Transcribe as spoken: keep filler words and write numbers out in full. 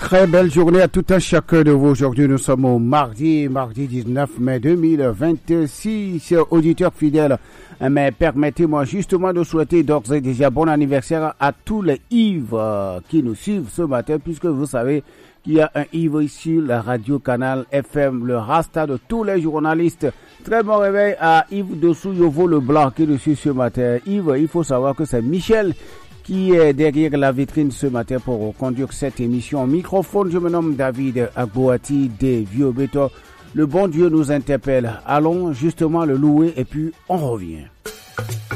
Très belle journée à tout un chacun de vous. Aujourd'hui, nous sommes au mardi, mardi dix-neuf mai deux mille vingt-six. Auditeurs fidèles, mais permettez-moi justement de souhaiter d'ores et déjà bon anniversaire à tous les Yves qui nous suivent ce matin, puisque vous savez qu'il y a un Yves ici, la radio Canal F M, le Rasta de tous les journalistes. Très bon réveil à Yves Dessous Yovo Leblanc qui nous suit ce matin. Yves, il faut savoir que c'est Michel qui est derrière la vitrine ce matin pour conduire cette émission. Au microphone, je me nomme David Agboati des Vieux Béto. Le bon Dieu nous interpelle. Allons justement le louer et puis on revient.